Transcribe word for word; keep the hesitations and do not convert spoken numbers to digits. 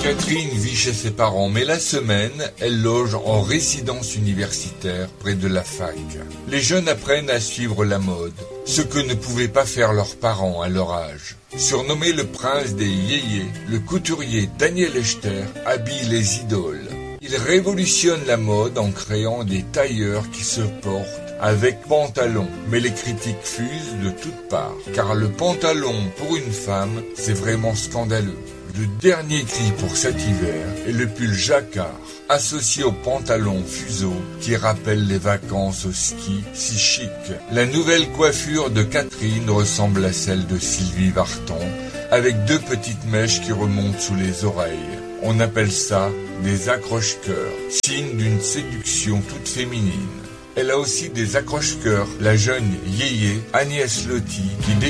Catherine vit chez ses parents, mais la semaine, elle loge en résidence universitaire près de la fac. Les jeunes apprennent à suivre la mode, ce que ne pouvaient pas faire leurs parents à leur âge. Surnommé le prince des yéyés, le couturier Daniel Echter habille les idoles. Il révolutionne la mode en créant des tailleurs qui se portent avec pantalon, mais les critiques fusent de toutes parts, car le pantalon pour une femme, c'est vraiment scandaleux. Le dernier cri pour cet hiver est le pull jacquard, associé au pantalon fuseau qui rappelle les vacances au ski si chic. La nouvelle coiffure de Catherine ressemble à celle de Sylvie Vartan, avec deux petites mèches qui remontent sous les oreilles. On appelle ça des accroche-cœurs, signe d'une séduction toute féminine. Elle a aussi des accroche-cœurs, la jeune yéyé Agnès Lotti, qui